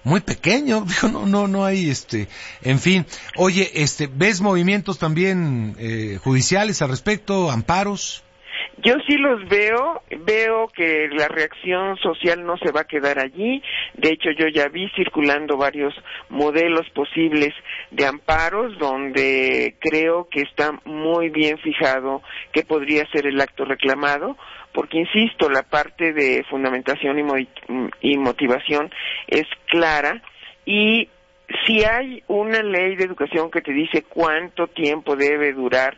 muy pequeño, digo, no hay, en fin. Oye, ¿ves movimientos también judiciales al respecto, amparos? Yo sí los veo que la reacción social no se va a quedar allí. De hecho, yo ya vi circulando varios modelos posibles de amparos donde creo que está muy bien fijado qué podría ser el acto reclamado, porque insisto, la parte de fundamentación y motivación es clara, y si hay una ley de educación que te dice cuánto tiempo debe durar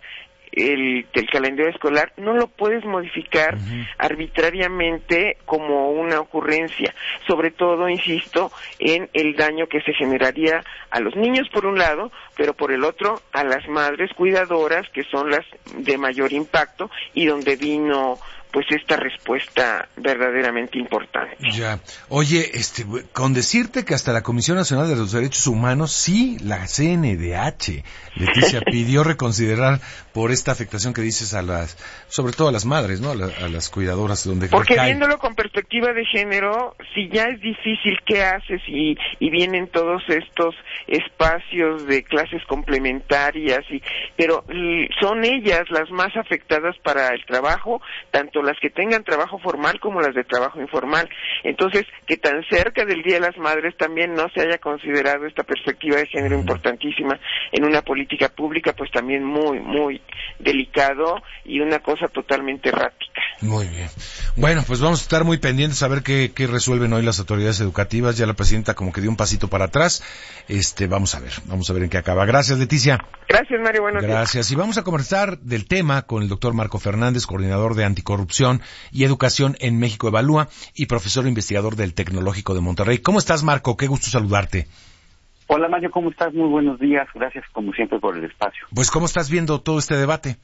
el calendario escolar, no lo puedes modificar arbitrariamente como una ocurrencia, sobre todo, insisto, en el daño que se generaría a los niños por un lado, pero por el otro a las madres cuidadoras, que son las de mayor impacto y donde vino pues esta respuesta verdaderamente importante. Ya. Oye, con decirte que hasta la Comisión Nacional de los Derechos Humanos, sí, la CNDH, Leticia, pidió reconsiderar por esta afectación que dices sobre todo a las madres, ¿no? A las cuidadoras, donde porque recae. Viéndolo con perspectiva de género, si ya es difícil, ¿qué haces? Y vienen todos estos espacios de clases complementarias, pero son ellas las más afectadas para el trabajo, tanto las que tengan trabajo formal como las de trabajo informal. Entonces, que tan cerca del Día de las Madres también no se haya considerado esta perspectiva de género importantísima en una política pública, pues también muy, muy delicado y una cosa totalmente errática. Muy bien. Bueno, pues vamos a estar muy pendientes a ver qué resuelven hoy las autoridades educativas. Ya la presidenta como que dio un pasito para atrás. Vamos a ver en qué acaba. Gracias, Leticia. Gracias, Mario. Buenos días. Gracias. Y vamos a conversar del tema con el doctor Marco Fernández, coordinador de Anticorrupción y Educación en México Evalúa y profesor investigador del Tecnológico de Monterrey. ¿Cómo estás, Marco? Qué gusto saludarte. Hola, Mario, ¿cómo estás? Muy buenos días. Gracias, como siempre, por el espacio. Pues, ¿cómo estás viendo todo este debate?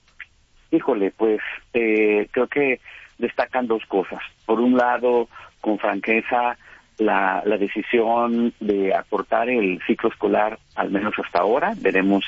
Híjole, pues creo que destacan dos cosas. Por un lado, con franqueza, la decisión de acortar el ciclo escolar, al menos hasta ahora. Veremos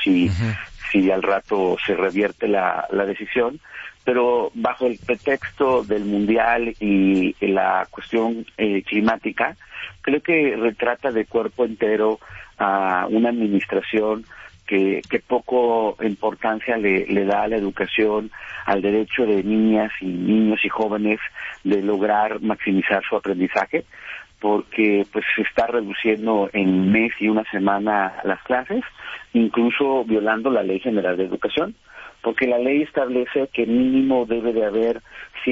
si al rato se revierte la decisión. Pero bajo el pretexto del Mundial y la cuestión climática, creo que retrata de cuerpo entero a una administración que poco importancia le da a la educación, al derecho de niñas y niños y jóvenes de lograr maximizar su aprendizaje, porque pues se está reduciendo en un mes y una semana las clases, incluso violando la Ley General de Educación, porque la ley establece que mínimo debe de haber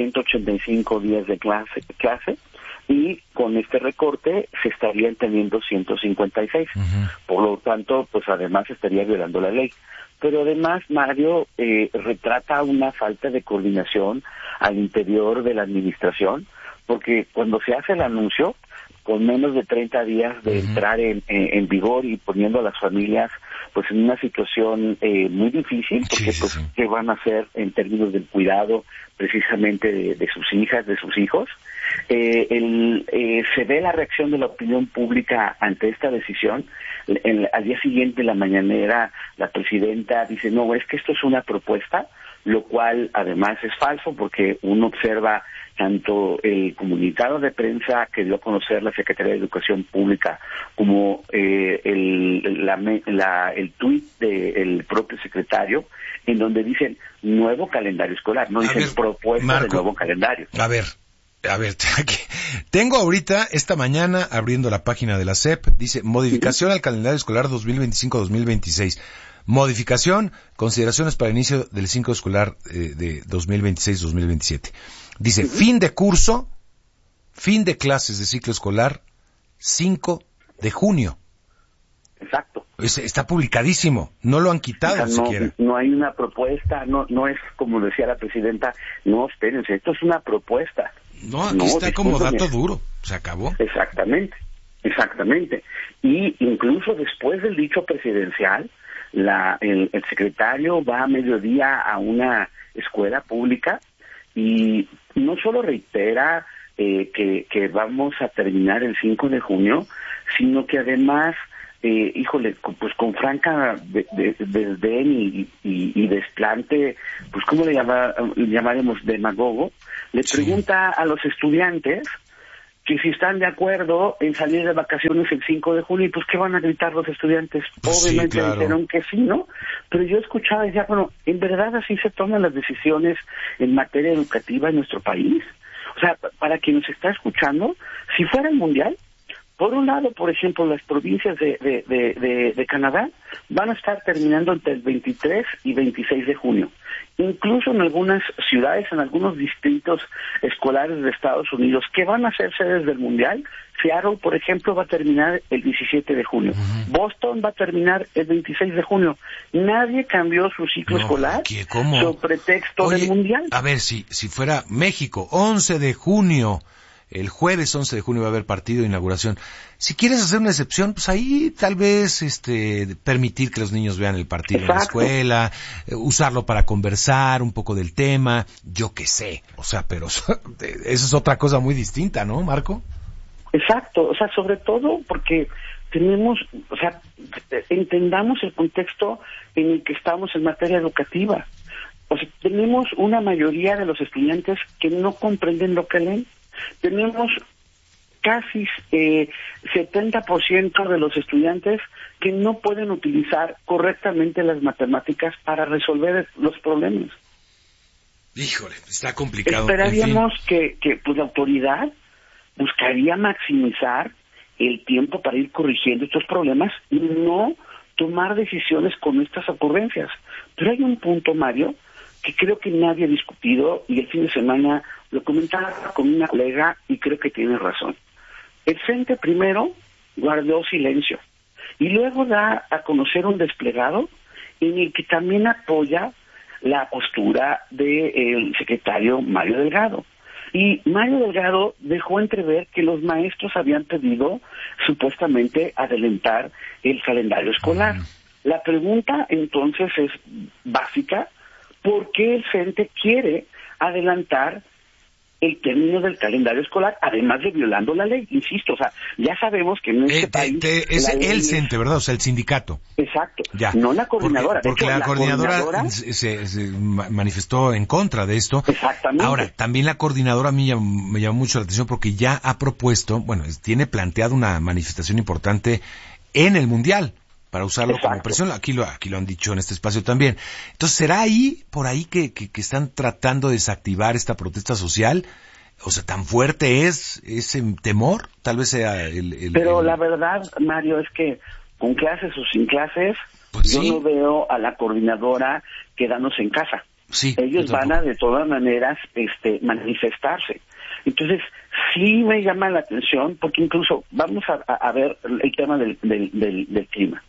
185 días de clase y con este recorte se estarían teniendo 156. Por lo tanto, pues además estaría violando la ley. Pero además, Mario, retrata una falta de coordinación al interior de la administración, porque cuando se hace el anuncio, con menos de 30 días de entrar en vigor y poniendo a las familias pues en una situación muy difícil, porque pues qué van a hacer en términos del cuidado precisamente de sus hijas, de sus hijos. Se ve la reacción de la opinión pública ante esta decisión. Al día siguiente, en la mañanera, la presidenta dice, no, es que esto es una propuesta, lo cual además es falso, porque uno observa tanto el comunicado de prensa que dio a conocer la Secretaría de Educación Pública como el tuit del propio secretario, en donde dicen nuevo calendario escolar, no dicen propuesta, Marco, de nuevo calendario. A ver, tengo ahorita, esta mañana, abriendo la página de la SEP, dice modificación al calendario escolar 2025-2026. Modificación, consideraciones para inicio del ciclo escolar de 2026-2027. Dice, fin de curso, fin de clases de ciclo escolar, 5 de junio. Exacto. Está publicadísimo, no lo han quitado siquiera. No hay una propuesta, no es como decía la presidenta, no, espérense, esto es una propuesta. No, aquí está como dato duro, se acabó. Exactamente. Y incluso después del dicho presidencial, el secretario va a mediodía a una escuela pública y no solo reitera que vamos a terminar el 5 de junio, sino que además, pues con franca desdén y desplante, pues ¿cómo le llamaremos? Demagogo, le pregunta a los estudiantes que si están de acuerdo en salir de vacaciones el 5 de junio, pues ¿qué van a gritar los estudiantes? Pues obviamente sí, claro. dijeron que sí, ¿no? Pero yo escuchaba y decía, bueno, ¿en verdad así se toman las decisiones en materia educativa en nuestro país? O sea, para quien nos está escuchando, si fuera el Mundial, por un lado, por ejemplo, las provincias de Canadá van a estar terminando entre el 23 y 26 de junio. Incluso en algunas ciudades, en algunos distritos escolares de Estados Unidos, que van a ser sedes del Mundial, Seattle, por ejemplo, va a terminar el 17 de junio. Boston va a terminar el 26 de junio. Nadie cambió su ciclo escolar sobre pretexto del Mundial. A ver, si fuera México, 11 de junio... El jueves 11 de junio va a haber partido de inauguración. Si quieres hacer una excepción, pues ahí tal vez permitir que los niños vean el partido en la escuela, usarlo para conversar un poco del tema, yo qué sé. O sea, pero eso es otra cosa muy distinta, ¿no, Marco? Exacto, o sea, sobre todo porque tenemos, o sea, entendamos el contexto en el que estamos en materia educativa. O sea, tenemos una mayoría de los estudiantes que no comprenden lo que leen. Tenemos casi 70% de los estudiantes que no pueden utilizar correctamente las matemáticas para resolver los problemas. Híjole, está complicado. Esperaríamos que pues, la autoridad buscaría maximizar el tiempo para ir corrigiendo estos problemas y no tomar decisiones con estas ocurrencias. Pero hay un punto, Mario, que creo que nadie ha discutido, y el fin de semana lo comentaba con una colega y creo que tiene razón. El CENTE primero guardó silencio y luego da a conocer un desplegado en el que también apoya la postura del secretario Mario Delgado. Y Mario Delgado dejó entrever que los maestros habían pedido supuestamente adelantar el calendario escolar. La pregunta entonces es básica: ¿por qué el CENTE quiere adelantar el término del calendario escolar, además de violando la ley? Insisto, o sea, ya sabemos que en este país... Es el CENTE, ¿verdad? O sea, el sindicato. Exacto, ya. No la coordinadora. Porque de hecho, la coordinadora se manifestó en contra de esto. Exactamente. Ahora, también la coordinadora a mí me llamó mucho la atención porque ya ha propuesto, tiene planteado una manifestación importante en el Mundial, para usarlo como presión. Aquí lo han dicho en este espacio también. Entonces, ¿será por ahí que están tratando de desactivar esta protesta social? O sea, ¿tan fuerte es ese temor? Tal vez sea Pero la verdad, Mario, es que con clases o sin clases, pues yo sí. no veo a la coordinadora quedándose en casa. Sí, ellos van a, de todas maneras, manifestarse. Entonces, sí me llama la atención, porque incluso vamos a ver el tema del clima.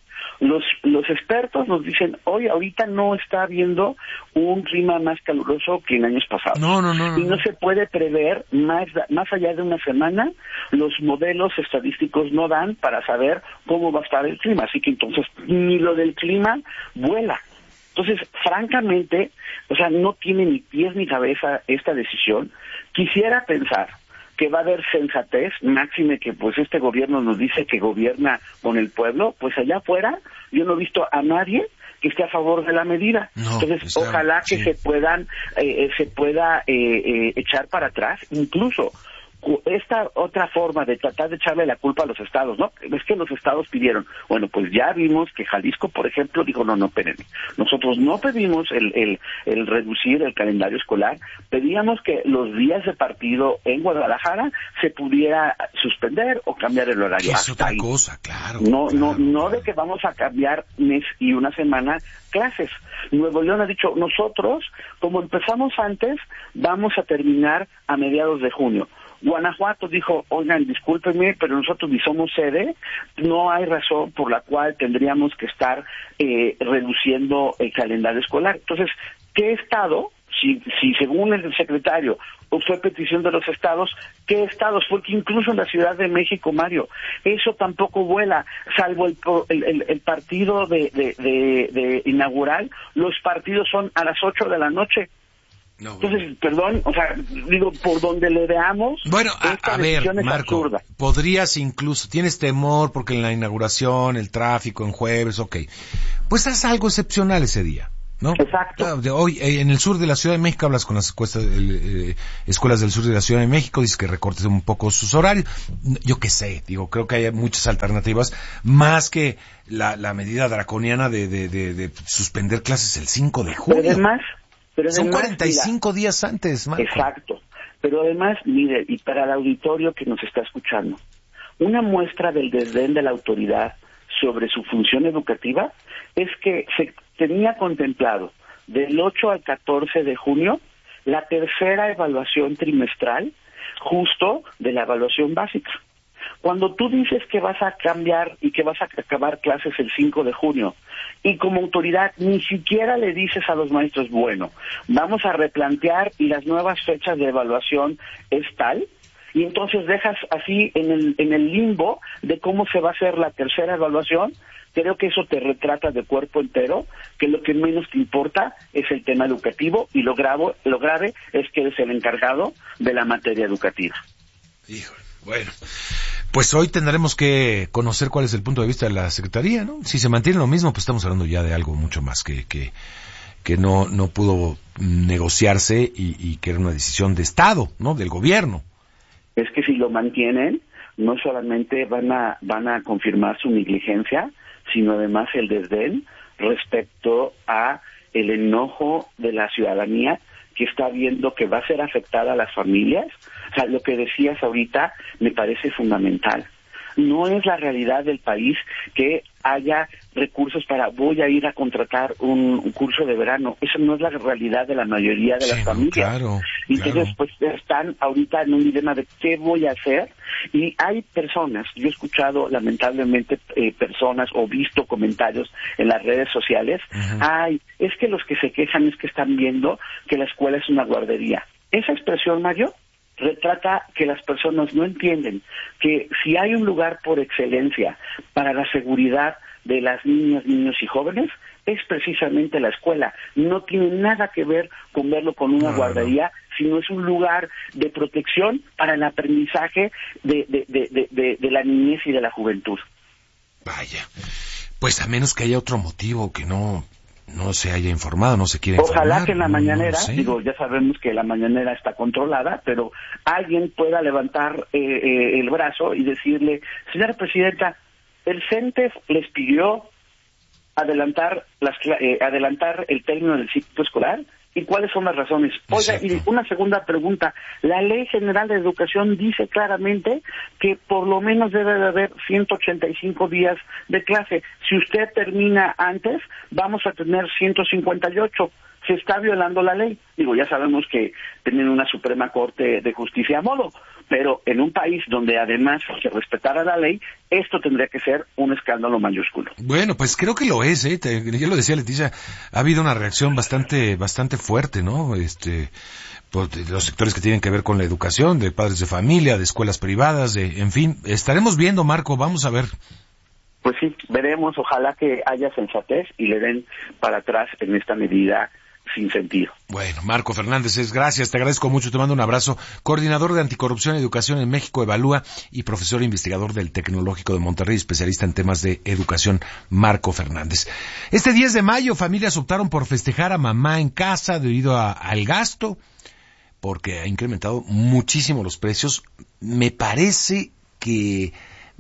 Los expertos nos dicen, ahorita no está habiendo un clima más caluroso que en años pasados. No. Y no se puede prever más allá de una semana. Los modelos estadísticos no dan para saber cómo va a estar el clima. Así que entonces, ni lo del clima vuela. Entonces, francamente, o sea, no tiene ni pies ni cabeza esta decisión. Quisiera pensar que va a haber sensatez, máxime que pues este gobierno nos dice que gobierna con el pueblo, pues allá afuera yo no he visto a nadie que esté a favor de la medida. Entonces, ojalá que se pueda echar para atrás, incluso esta otra forma de tratar de echarle la culpa a los estados, ¿no? Es que los estados pidieron. Bueno, pues ya vimos que Jalisco, por ejemplo, dijo, no, espérenme. Nosotros no pedimos el reducir el calendario escolar, pedíamos que los días de partido en Guadalajara se pudiera suspender o cambiar el horario. Es otra cosa, claro. No de que vamos a cambiar mes y una semana clases. Nuevo León ha dicho, nosotros, como empezamos antes, vamos a terminar a mediados de junio. Guanajuato dijo, oigan, discúlpenme, pero nosotros ni somos sede, no hay razón por la cual tendríamos que estar reduciendo el calendario escolar. Entonces, ¿qué estado, si según el secretario fue petición de los estados, qué estados? Porque incluso en la Ciudad de México, Mario, eso tampoco vuela, salvo el partido de inaugural, los partidos son a las 8 de la noche. Entonces, perdón, o sea, digo, por donde le veamos, bueno, esta a ver, decisión es Marco, absurda. Podrías incluso, tienes temor porque en la inauguración, el tráfico en jueves, pues haz algo excepcional ese día. ¿no? Exacto. Hoy, en el sur de la Ciudad de México hablas con las escuelas del sur de la Ciudad de México, dices que recortes un poco sus horarios. Yo qué sé, creo que hay muchas alternativas, más que la medida draconiana de suspender clases el 5 de junio. Pero son además, 45 días antes, Marco. Exacto. Pero además, mire, y para el auditorio que nos está escuchando, una muestra del desdén de la autoridad sobre su función educativa es que se tenía contemplado del 8 al 14 de junio la tercera evaluación trimestral justo de la evaluación básica. Cuando tú dices que vas a cambiar y que vas a acabar clases el 5 de junio y como autoridad ni siquiera le dices a los maestros, bueno, vamos a replantear y las nuevas fechas de evaluación es tal, y entonces dejas así en el limbo de cómo se va a hacer la tercera evaluación, creo que eso te retrata de cuerpo entero, que lo que menos te importa es el tema educativo y lo grave es que eres el encargado de la materia educativa. Híjole, bueno, pues hoy tendremos que conocer cuál es el punto de vista de la Secretaría, ¿no? Si se mantiene lo mismo, pues estamos hablando ya de algo mucho más que no pudo negociarse y que era una decisión de Estado, ¿no? Del gobierno. Es que si lo mantienen, no solamente van a confirmar su negligencia, sino además el desdén respecto a el enojo de la ciudadanía que está viendo que va a ser afectada a las familias. O sea, lo que decías ahorita me parece fundamental. No es la realidad del país que haya recursos para voy a ir a contratar un curso de verano. Eso no es la realidad de la mayoría de las familias. Claro, entonces, pues están ahorita en un dilema de qué voy a hacer. Y hay personas, yo he escuchado lamentablemente personas o visto comentarios en las redes sociales, es que los que se quejan es que están viendo que la escuela es una guardería. Esa expresión, Mario, retrata que las personas no entienden que si hay un lugar por excelencia para la seguridad de las niñas, niños y jóvenes, es precisamente la escuela. No tiene nada que ver con verlo con una guardería, sino es un lugar de protección para el aprendizaje de la niñez y de la juventud. Vaya, pues a menos que haya otro motivo que no se haya informado, no se quiere informar. Ojalá que en la mañanera, ya sabemos que la mañanera está controlada, pero alguien pueda levantar el brazo y decirle, señora presidenta, el CENTES les pidió adelantar el término del ciclo escolar. ¿Y cuáles son las razones? Oiga, y una segunda pregunta. La Ley General de Educación dice claramente que por lo menos debe de haber 185 días de clase. Si usted termina antes, vamos a tener 158. Se está violando la ley. Ya sabemos que tienen una Suprema Corte de Justicia a modo, pero en un país donde además se respetara la ley, esto tendría que ser un escándalo mayúsculo. Bueno, pues creo que lo es, ya lo decía Leticia, ha habido una reacción bastante fuerte, ¿no? Por los sectores que tienen que ver con la educación, de padres de familia, de escuelas privadas, en fin, estaremos viendo, Marco, vamos a ver. Pues sí, veremos, ojalá que haya sensatez y le den para atrás en esta medida sin sentido. Bueno, Marco Fernández, gracias, te agradezco mucho, te mando un abrazo. Coordinador de Anticorrupción y Educación en México, Evalúa, y profesor investigador del Tecnológico de Monterrey, especialista en temas de educación, Marco Fernández. Este 10 de mayo, familias optaron por festejar a mamá en casa debido al gasto, porque ha incrementado muchísimo los precios. Me parece que,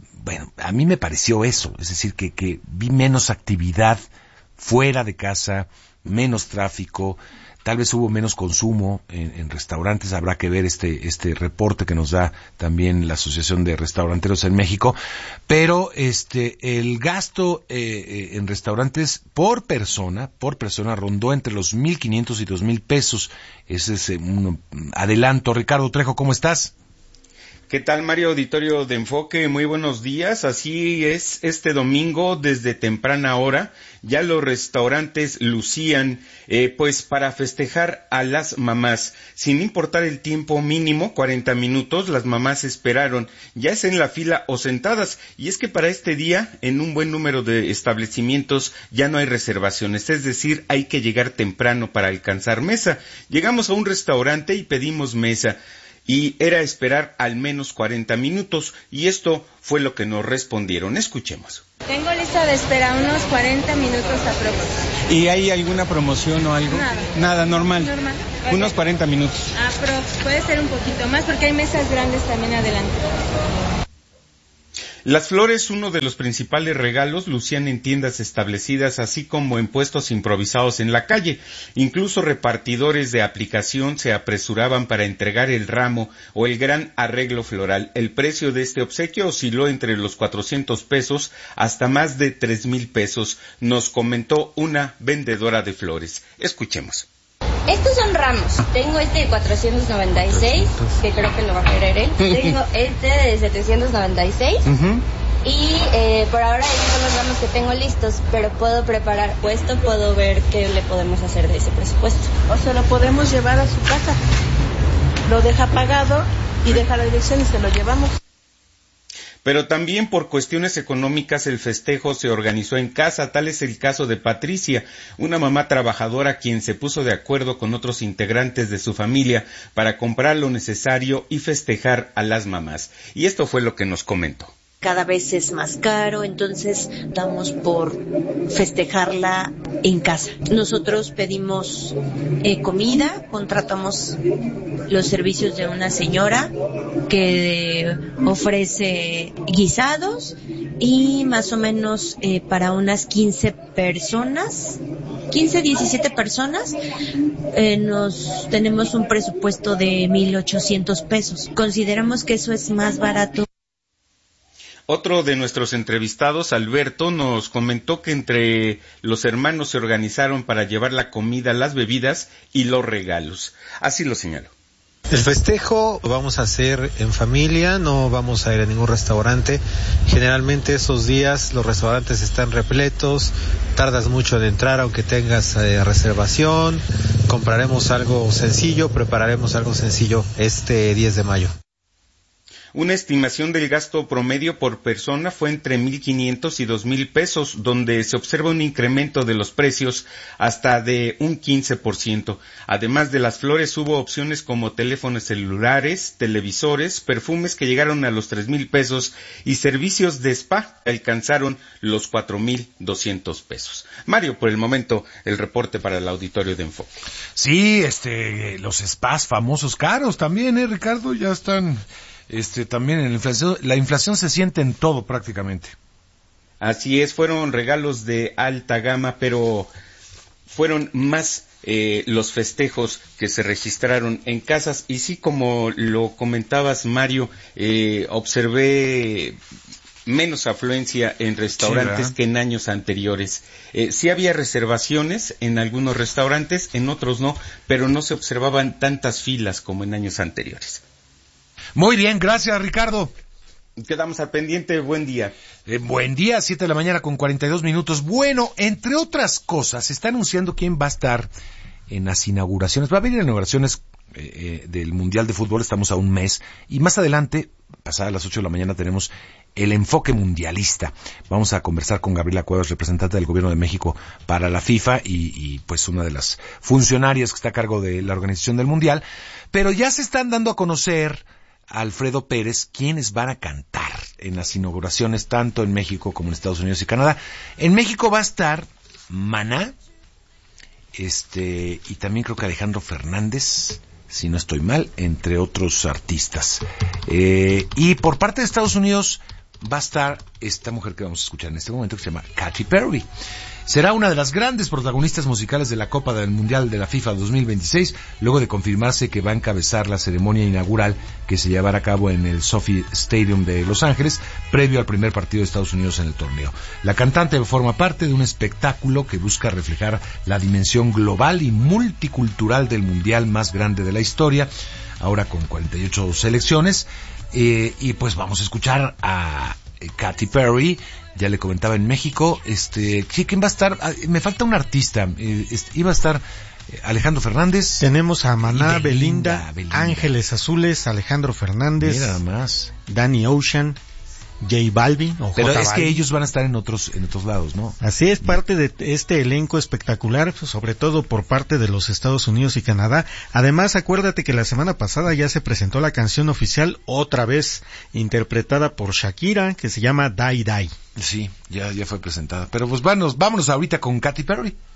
a mí me pareció eso, es decir, que vi menos actividad fuera de casa, menos tráfico, tal vez hubo menos consumo en restaurantes, habrá que ver este reporte que nos da también la Asociación de Restauranteros en México, pero el gasto en restaurantes por persona rondó entre los 1,500 y 2,000 pesos. Ese es un adelanto. Ricardo Trejo, ¿cómo estás? ¿Qué tal, Mario? Auditorio de Enfoque, muy buenos días. Así es, este domingo desde temprana hora ya los restaurantes lucían pues para festejar a las mamás. Sin importar el tiempo mínimo, 40 minutos, las mamás esperaron, ya sea en la fila o sentadas. Y es que para este día, en un buen número de establecimientos ya no hay reservaciones, es decir, hay que llegar temprano para alcanzar mesa. Llegamos a un restaurante y pedimos mesa. y era esperar al menos 40 minutos, y esto fue lo que nos respondieron. Escuchemos. Tengo lista de espera unos 40 minutos aproximadamente. ¿Y hay alguna promoción o algo? Nada, normal. Okay. Unos 40 minutos. Puede ser un poquito más porque hay mesas grandes también adelante. Las flores, uno de los principales regalos, lucían en tiendas establecidas, así como en puestos improvisados en la calle. Incluso repartidores de aplicación se apresuraban para entregar el ramo o el gran arreglo floral. El precio de este obsequio osciló entre los 400 pesos hasta más de 3,000 pesos, nos comentó una vendedora de flores. Escuchemos. Estos son ramos. Tengo este de 496, que creo que lo va a querer él. Tengo este de 796. Y por ahora estos son los ramos que tengo listos, pero puedo preparar puesto, puedo ver qué le podemos hacer de ese presupuesto. O se lo podemos llevar a su casa. Lo deja pagado y deja la dirección y se lo llevamos. Pero también por cuestiones económicas el festejo se organizó en casa. Tal es el caso de Patricia, una mamá trabajadora quien se puso de acuerdo con otros integrantes de su familia para comprar lo necesario y festejar a las mamás. Y esto fue lo que nos comentó. Cada vez es más caro, entonces damos por festejarla en casa. Nosotros pedimos comida, contratamos los servicios de una señora que ofrece guisados y más o menos para unas 15 personas, 15, 17 personas, tenemos un presupuesto de 1,800 pesos. Consideramos que eso es más barato. Otro de nuestros entrevistados, Alberto, nos comentó que entre los hermanos se organizaron para llevar la comida, las bebidas y los regalos. Así lo señaló. El festejo lo vamos a hacer en familia, no vamos a ir a ningún restaurante. Generalmente esos días los restaurantes están repletos, tardas mucho en entrar aunque tengas reservación. Compraremos algo sencillo, prepararemos algo sencillo este 10 de mayo. Una estimación del gasto promedio por persona fue entre 1,500 y 2,000 pesos, donde se observa un incremento de los precios hasta de un 15%. Además de las flores, hubo opciones como teléfonos celulares, televisores, perfumes que llegaron a los 3,000 pesos y servicios de spa que alcanzaron los 4,200 pesos. Mario, por el momento, el reporte para el auditorio de Enfoque. Sí, los spas famosos caros también, Ricardo, ya están... también en la inflación se siente en todo prácticamente. Así es, fueron regalos de alta gama, pero fueron más los festejos que se registraron en casas. Y sí, como lo comentabas, Mario, observé menos afluencia en restaurantes que en años anteriores. Sí había reservaciones en algunos restaurantes, en otros no, pero no se observaban tantas filas como en años anteriores. Muy bien, gracias Ricardo. Quedamos al pendiente, buen día. Buen día, 7 de la mañana con 42 minutos. Bueno, entre otras cosas, se está anunciando quién va a estar en las inauguraciones. Va a haber inauguraciones del Mundial de Fútbol, estamos a un mes. Y más adelante, pasadas las 8 de la mañana, tenemos el enfoque mundialista. Vamos a conversar con Gabriela Cuevas, representante del Gobierno de México para la FIFA y pues una de las funcionarias que está a cargo de la organización del Mundial. Pero ya se están dando a conocer... Alfredo Pérez, quienes van a cantar en las inauguraciones tanto en México como en Estados Unidos y Canadá. En México va a estar Maná, y también creo que Alejandro Fernández, si no estoy mal, entre otros artistas. Y por parte de Estados Unidos va a estar esta mujer que vamos a escuchar en este momento, que se llama Katy Perry. Será una de las grandes protagonistas musicales de la Copa del Mundial de la FIFA 2026, luego de confirmarse que va a encabezar la ceremonia inaugural que se llevará a cabo en el SoFi Stadium de Los Ángeles, previo al primer partido de Estados Unidos en el torneo. La cantante forma parte de un espectáculo que busca reflejar la dimensión global y multicultural del Mundial más grande de la historia, ahora con 48 selecciones, y pues vamos a escuchar a Katy Perry. Ya le comentaba en México, sí, ¿quién va a estar? Me falta un artista, iba a estar Alejandro Fernández. Tenemos a Maná, Belinda, Ángeles Azules, Alejandro Fernández, mira nada más, Danny Ocean J Balvin o Pero J es que Balvin. ellos van a estar en otros lados, ¿no? Así es, parte de este elenco espectacular, sobre todo por parte de los Estados Unidos y Canadá. Además, acuérdate que la semana pasada ya se presentó la canción oficial, otra vez interpretada por Shakira, que se llama Die Die. Sí, ya fue presentada. Pero pues vámonos ahorita con Katy Perry.